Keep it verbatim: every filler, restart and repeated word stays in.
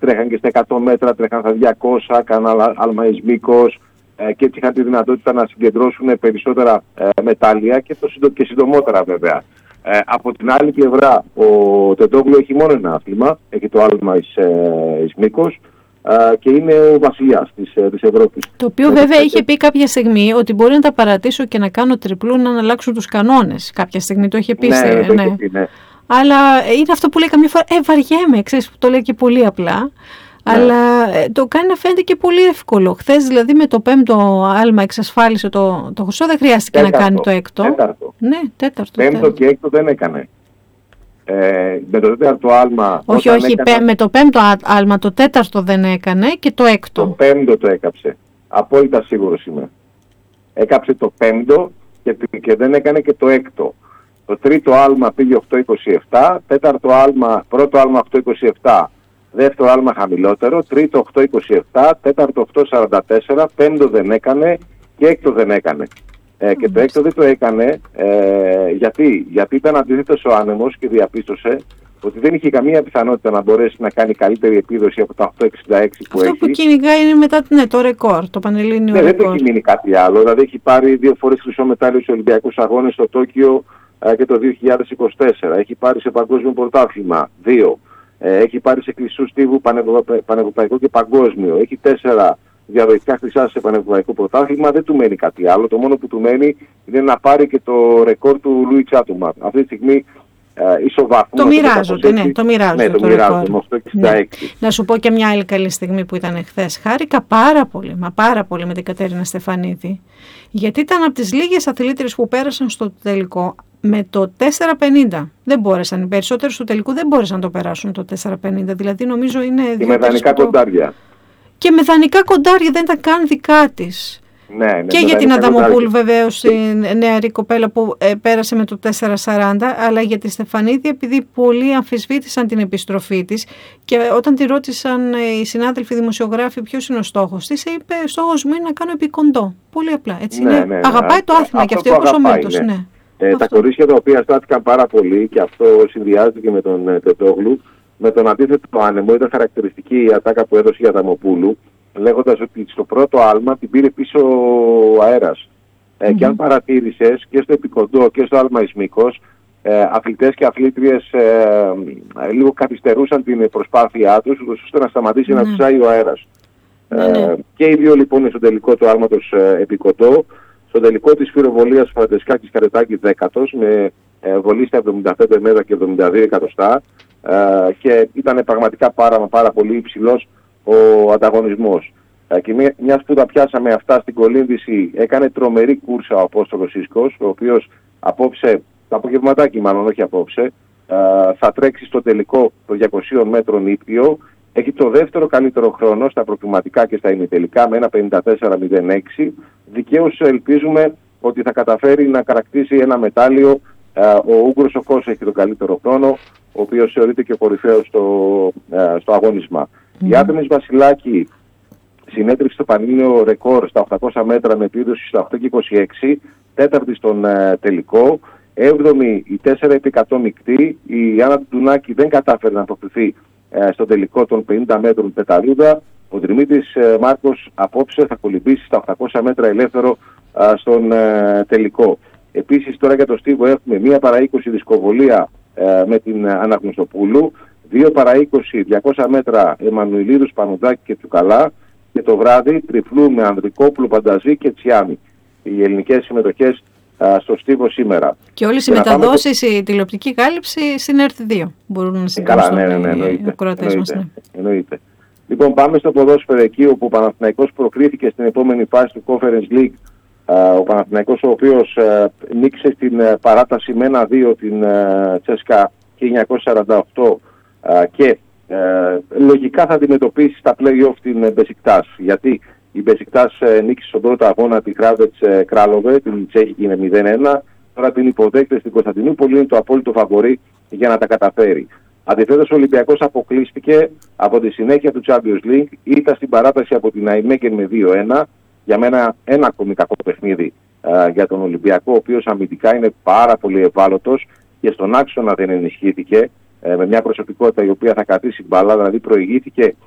τρέχαν και στα εκατό μέτρα, τρέχαν στα διακόσια, κάναν άλμα εις μήκος ε, και έτσι είχαν τη δυνατότητα να συγκεντρώσουν περισσότερα ε, μετάλλια και, το, και συντομότερα βέβαια. Ε, από την άλλη πλευρά, ο Τετόγλου έχει μόνο ένα άθλημα, έχει το άλμα εις, ε, εις μήκος ε, και είναι ο βασιλιάς της, ε, της Ευρώπης. Το οποίο βέβαια είχε πει κάποια στιγμή ότι μπορεί να τα παρατήσω και να κάνω τριπλού να αλλάξουν τους κανόνες. Κάποια στιγμή το είχε πει. Ναι, σε, το ναι. είχε πει, ναι. Αλλά είναι αυτό που λέει καμιά φορά, ε, βαριέμαι, ξέρεις, το λέει και πολύ απλά. Ναι. Αλλά ε, το κάνει να φαίνεται και πολύ εύκολο. Χθες δηλαδή με το πέμπτο άλμα εξασφάλισε το, το χρυσό, δεν χρειάστηκε τέταρτο, να κάνει το έκτο. Τέταρτο. Ναι, τέταρτο. Πέμπτο τέταρτο. και έκτο δεν έκανε. Ε, με το τέταρτο άλμα... Όχι, όχι, έκανα... με το πέμπτο άλμα το τέταρτο δεν έκανε και το έκτο. Το πέμπτο το έκαψε. Απόλυτα σίγουρος είμαι. Έκαψε το πέμπτο και, και δεν έκανε και το έκτο. Το τρίτο άλμα πήγε οκτώ είκοσι επτά, τέταρτο άλμα, πρώτο άλμα οκτώ είκοσι επτά, δεύτερο άλμα χαμηλότερο, τρίτο οκτώ είκοσι επτά, τέταρτο οκτώ σαράντα τέσσερα, πέμπτο δεν έκανε και έκτο δεν έκανε. Ε, και το έκτο δεν το έκανε ε, γιατί, γιατί ήταν αντίθετος ο άνεμος και διαπίστωσε ότι δεν είχε καμία πιθανότητα να μπορέσει να κάνει καλύτερη επίδοση από τα οκτώ εξήντα έξι που αυτό έχει. Αυτό που κυνηγάει είναι μετά ναι, το ρεκόρ, το πανελλήνιο ναι, ρεκόρ. Δεν το έχει μείνει κάτι άλλο. Δηλαδή έχει πάρει δύο φορές χρυσό μετάλλιο στους Ολυμπιακούς Αγώνες στο Τόκιο ε, και το δύο χιλιάδες είκοσι τέσσερα. Έχει πάρει σε παγκόσμιο πρωτάθλημα δύο. Ε, έχει πάρει σε κλειστού στίβου πανευρωπαϊκό και παγκόσμιο. Έχει τέσσερα διαδοχικά χρυσά σε πανευρωπαϊκό πρωτάθλημα. Δεν του μένει κάτι άλλο. Το μόνο που του μένει είναι να πάρει και το ρεκόρ του Λούι Τσάτουμαρ. Αυτή τη στιγμή Uh, ισοβάθμου. Το μοιράζονται, ναι, το μοιράζονται. Ναι, το, το μοιράζονται με οκτώ εξήντα έξι. Ναι. Να σου πω και μια άλλη καλή στιγμή που ήταν χθες. Χάρηκα πάρα πολύ, μα πάρα πολύ με την Κατέρινα Στεφανίδη, γιατί ήταν από τις λίγες αθλήτριες που πέρασαν στο τελικό με το τέσσερα πενήντα. Δεν μπόρεσαν, οι περισσότεροι στο τελικό δεν μπόρεσαν να το περάσουν το τέσσερα πενήντα. Δηλαδή νομίζω είναι. Και με δανεικά το... κοντάρια. Και με δανεικά κοντάρια δεν ήταν καν δικά της. Ναι, ναι, και για την Αδαμοπούλου βεβαίως η νεαρή κοπέλα που ε, πέρασε με το τέσσερα σαράντα, αλλά για τη Στεφανίδη επειδή πολλοί αμφισβήτησαν την επιστροφή της και όταν τη ρώτησαν οι συνάδελφοι δημοσιογράφοι ποιος είναι ο στόχος της, είπε ο στόχος μου είναι να κάνω επικοντό. Πολύ απλά. Έτσι ναι, είναι. Ναι, ναι, αγαπάει το άθλημα και αυτό όπως ο Μίλτος. Ναι. Ναι. Ε, τα κορίτσια τα οποία στάθηκαν πάρα πολύ και αυτό συνδυάζεται και με τον ε, Τετόγλου, με τον αντίθετο άνεμο ήταν χαρακτηριστική η ατάκα που έδωσε η Αδαμοπούλου, λέγοντας ότι στο πρώτο άλμα την πήρε πίσω ο αέρας. Ε, mm-hmm. Και αν παρατήρησες και στο επικοντό και στο άλμα εις μήκος, ε, αθλητές και αθλήτριες ε, ε, λίγο καθυστερούσαν την προσπάθειά τους ώστε να σταματήσει mm-hmm. να ψάει ο αέρας. Mm-hmm. Ε, και οι δύο λοιπόν στο τελικό του άλματος ε, επικοντό, στο τελικό της φυροβολίας Φραντεσκάκης Καρετάκη δέκατος με ε, βολή στα εβδομήντα πέντε μέτρα και εβδομήντα δύο εκατοστά ε, και ήταν πραγματικά πάρα, πάρα πολύ υψηλός ο ανταγωνισμός. Ε, και μια, μιας που τα πιάσαμε αυτά στην κολύμβηση, έκανε τρομερή κούρσα ο Απόστολος Ίσκος, ο οποίος απόψε, το απογευματάκι μάλλον, όχι απόψε, ε, θα τρέξει στο τελικό των διακοσίων μέτρων ύπιο. Έχει το δεύτερο καλύτερο χρόνο στα προκριματικά και στα ημιτελικά με ένα πενήντα τέσσερα μηδέν έξι. Δικαίως ελπίζουμε ότι θα καταφέρει να καρακτήσει ένα μετάλλιο. Ε, ο Ούγκρος ο Κώσος έχει τον καλύτερο χρόνο, ο οποίος θεωρείται και κορυφαίος στο, ε, στο αγώνισμα. Mm. Η Άτεμις Βασιλάκη συνέτρεψε το πανελλήνιο ρεκόρ στα οκτακόσια μέτρα με επίδοση στα οκτώ και είκοσι έξι, τέταρτη στον ε, τελικό, έβδομη η τέσσερα επί εκατό μεικτή. Η Άννα Τουνάκη δεν κατάφερε να αποκριθεί ε, στο τελικό των πενήντα μέτρων πεταλούδα. Ο Δημήτρης ε, Μάρκος απόψε θα κολυμπήσει στα οκτακόσια μέτρα ελεύθερο ε, στον ε, τελικό. Επίσης τώρα για το στίβο έχουμε μία παρά είκοσι δισκοβολία ε, με την Αναγνωστοπούλου, δύο παρά είκοσι διακόσια μέτρα Εμμανουηλίδου, Πανουδάκη και Τσουκαλά και το βράδυ τριφλού με Ανδρικόπουλο, Πανταζή και Τσιάμι. Οι ελληνικές συμμετοχές α, στο στίβο σήμερα. Και όλες οι μεταδόσεις, το... η τηλεοπτική κάλυψη στην ΕΡΤ δύο μπορούν να συγκαλούν ναι, ναι, ναι, εννοείται, οι ακροατές μας. Ναι. Εννοείται. Λοιπόν, πάμε στο ποδόσφαιρο εκεί όπου ο Παναθηναϊκός προκρίθηκε στην επόμενη φάση του Conference League. Ο Παναθηναϊκός, ο οποίος ε, νίκησε στην ε, παράταση με ένα δύο την ε, Τσέσκα χίλια εννιακόσια σαράντα οκτώ ε, και ε, λογικά θα αντιμετωπίσει στα play-off την Μπεσικτάς, γιατί η Μπεσικτάς ε, νίκησε στον πρώτο αγώνα τη Κράβετς ε, Κράλοβε, την Τσέχικη είναι μηδέν ένα, τώρα την υποδέχεται στην Κωνσταντινούπολη, είναι το απόλυτο φαβορί για να τα καταφέρει. Αντιθέτως ο Ολυμπιακός αποκλείστηκε από τη συνέχεια του Champions League, ήταν στην παράταση από την Αϊμέγκεν με δύο ένα. Για μένα ένα ακόμη κακό παιχνίδι α, για τον Ολυμπιακό, ο οποίος αμυντικά είναι πάρα πολύ ευάλωτος και στον άξονα δεν ενισχύθηκε ε, με μια προσωπικότητα η οποία θα κρατήσει μπάλα, δηλαδή προηγήθηκε